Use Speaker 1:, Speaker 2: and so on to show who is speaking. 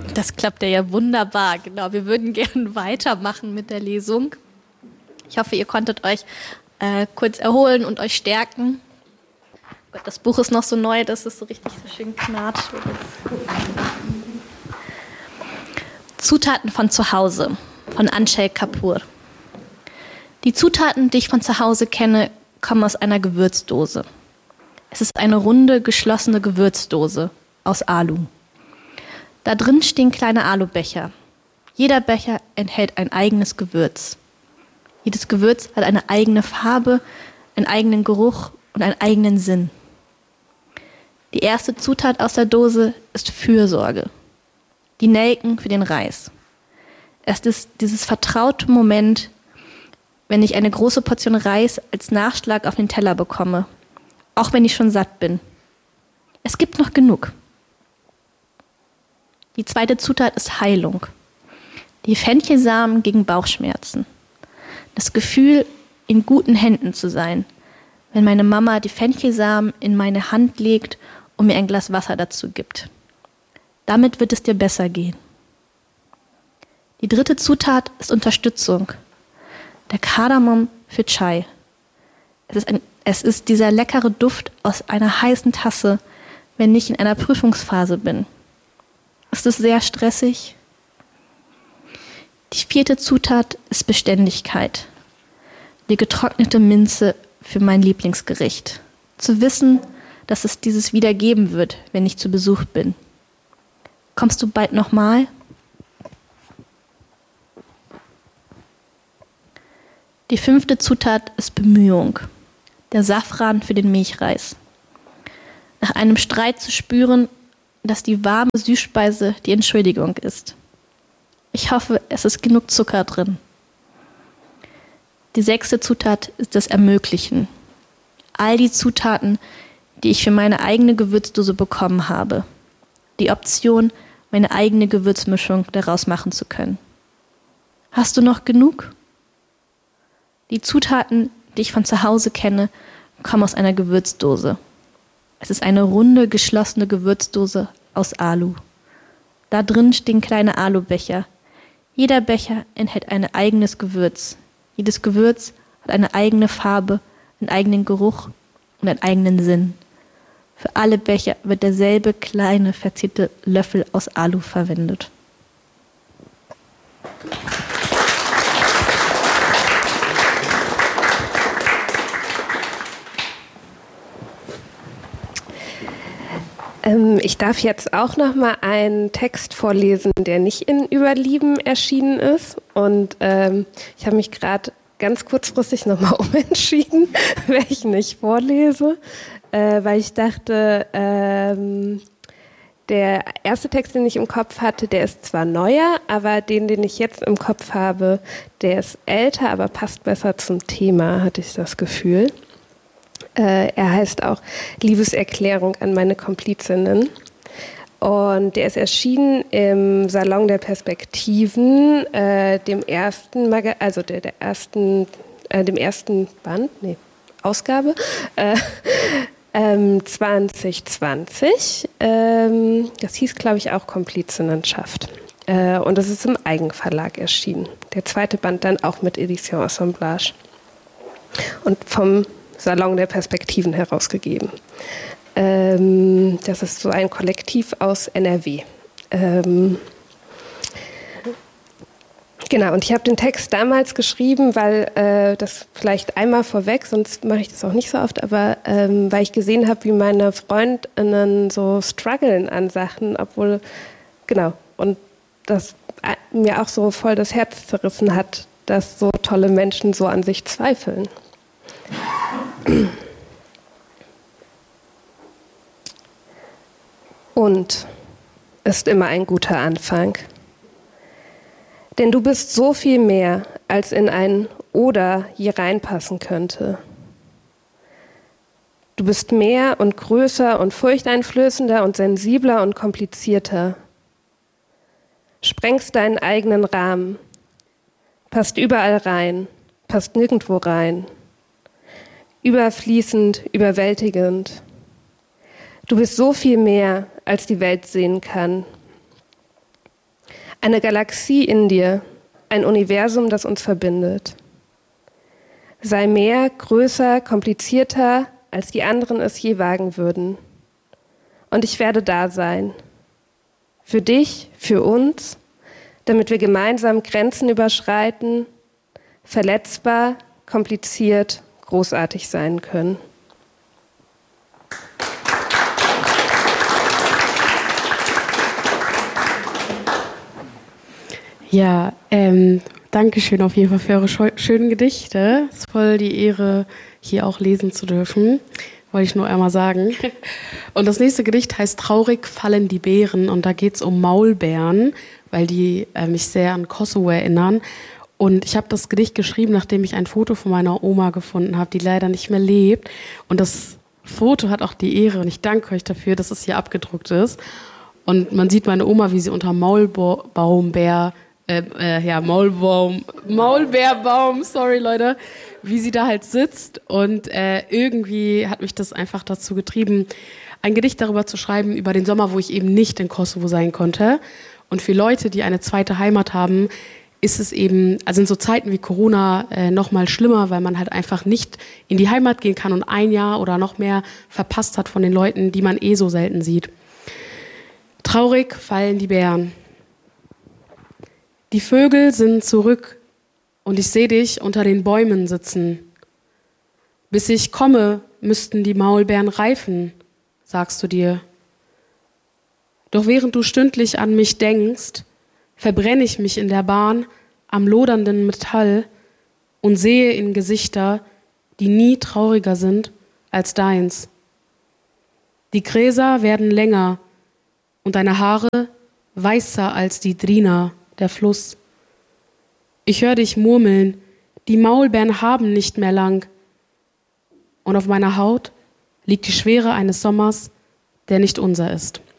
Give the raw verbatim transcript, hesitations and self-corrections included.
Speaker 1: Das klappt ja wunderbar. Genau, wir würden gerne weitermachen mit der Lesung. Ich hoffe, ihr konntet euch äh, kurz erholen und euch stärken. Gott, das Buch ist noch so neu, dass es so richtig so schön knarrt. Zutaten von zu Hause von Anshel Kapoor. Die Zutaten, die ich von zu Hause kenne, kommen aus einer Gewürzdose. Es ist eine runde, geschlossene Gewürzdose aus Alu. Da drin stehen kleine Alubecher. Jeder Becher enthält ein eigenes Gewürz. Jedes Gewürz hat eine eigene Farbe, einen eigenen Geruch und einen eigenen Sinn. Die erste Zutat aus der Dose ist Fürsorge. Die Nelken für den Reis. Es ist dieses vertraute Moment, wenn ich eine große Portion Reis als Nachschlag auf den Teller bekomme, auch wenn ich schon satt bin. Es gibt noch genug. Die zweite Zutat ist Heilung. Die Fenchelsamen gegen Bauchschmerzen. Das Gefühl, in guten Händen zu sein, wenn meine Mama die Fenchelsamen in meine Hand legt und mir ein Glas Wasser dazu gibt. Damit wird es dir besser gehen. Die dritte Zutat ist Unterstützung. Der Kardamom für Chai. Es ist, ein, es ist dieser leckere Duft aus einer heißen Tasse, wenn ich in einer Prüfungsphase bin. Ist es sehr stressig? Die vierte Zutat ist Beständigkeit. Die getrocknete Minze für mein Lieblingsgericht. Zu wissen, dass es dieses wieder geben wird, wenn ich zu Besuch bin. Kommst du bald nochmal? Die fünfte Zutat ist Bemühung. Der Safran für den Milchreis. Nach einem Streit zu spüren, dass die warme Süßspeise die Entschuldigung ist. Ich hoffe, es ist genug Zucker drin. Die sechste Zutat ist das Ermöglichen. All die Zutaten, die ich für meine eigene Gewürzdose bekommen habe. Die Option, meine eigene Gewürzmischung daraus machen zu können. Hast du noch genug? Die Zutaten, die ich von zu Hause kenne, kommen aus einer Gewürzdose. Es ist eine runde, geschlossene Gewürzdose aus Alu. Da drin stehen kleine Alubecher. Jeder Becher enthält ein eigenes Gewürz. Jedes Gewürz hat eine eigene Farbe, einen eigenen Geruch und einen eigenen Sinn. Für alle Becher wird derselbe kleine, verzierte Löffel aus Alu verwendet.
Speaker 2: Ich darf jetzt auch noch mal einen Text vorlesen, der nicht in Überlieben erschienen ist. Und ähm, ich habe mich gerade ganz kurzfristig noch mal umentschieden, welchen ich vorlese, äh, weil ich dachte, ähm, der erste Text, den ich im Kopf hatte, der ist zwar neuer, aber den, den ich jetzt im Kopf habe, der ist älter, aber passt besser zum Thema, hatte ich das Gefühl. Er heißt auch Liebeserklärung an meine Komplizinnen. Und der ist erschienen im Salon der Perspektiven, äh, dem ersten, Maga- also der, der ersten, äh, dem ersten Band, nee, Ausgabe, äh, ähm, zwanzig zwanzig. Ähm, das hieß, glaube ich, auch Komplizinnenschaft. Äh, und das ist im Eigenverlag erschienen. Der zweite Band dann auch mit Edition Assemblage. Und vom Salon der Perspektiven herausgegeben. Ähm, das ist so ein Kollektiv aus N R W. Ähm, genau, und ich habe den Text damals geschrieben, weil äh, das vielleicht einmal vorweg, sonst mache ich das auch nicht so oft, aber ähm, weil ich gesehen habe, wie meine Freundinnen so strugglen an Sachen, obwohl, genau, und das mir auch so voll das Herz zerrissen hat, dass so tolle Menschen so an sich zweifeln. Und ist immer ein guter Anfang. Denn du bist so viel mehr, als in ein Oder je reinpassen könnte. Du bist mehr und größer und furchteinflößender und sensibler und komplizierter. Sprengst deinen eigenen Rahmen, passt überall rein, passt nirgendwo rein. Überfließend, überwältigend. Du bist so viel mehr, als die Welt sehen kann. Eine Galaxie in dir, ein Universum, das uns verbindet. Sei mehr, größer, komplizierter, als die anderen es je wagen würden. Und ich werde da sein. Für dich, für uns, damit wir gemeinsam Grenzen überschreiten, verletzbar, kompliziert, großartig sein können.
Speaker 3: Ja, ähm, danke schön auf jeden Fall für eure scheu- schönen Gedichte. Es ist voll die Ehre, hier auch lesen zu dürfen. Wollte ich nur einmal sagen. Und das nächste Gedicht heißt Traurig fallen die Beeren. Und da geht es um Maulbeeren, weil die äh, mich sehr an Kosovo erinnern. Und ich habe das Gedicht geschrieben, nachdem ich ein Foto von meiner Oma gefunden habe, die leider nicht mehr lebt. Und das Foto hat auch die Ehre, und ich danke euch dafür, dass es hier abgedruckt ist. Und man sieht meine Oma, wie sie unter Maulbaumbeer Äh, äh, ja, Maulbaum, Maulbeerbaum, sorry Leute, wie sie da halt sitzt und äh, irgendwie hat mich das einfach dazu getrieben, ein Gedicht darüber zu schreiben, über den Sommer, wo ich eben nicht in Kosovo sein konnte. Und für Leute, die eine zweite Heimat haben, ist es eben, also in so Zeiten wie Corona äh, noch mal schlimmer, weil man halt einfach nicht in die Heimat gehen kann und ein Jahr oder noch mehr verpasst hat von den Leuten, die man eh so selten sieht. Traurig fallen die Beeren. Die Vögel sind zurück und ich sehe dich unter den Bäumen sitzen. Bis ich komme, müssten die Maulbeeren reifen, sagst du dir. Doch während du stündlich an mich denkst, verbrenne ich mich in der Bahn am lodernden Metall und sehe in Gesichter, die nie trauriger sind als deins. Die Gräser werden länger und deine Haare weißer als die Drina, der Fluss. Ich höre dich murmeln, die Maulbeeren haben nicht mehr lang. Und auf meiner Haut liegt die Schwere eines Sommers, der nicht unser ist.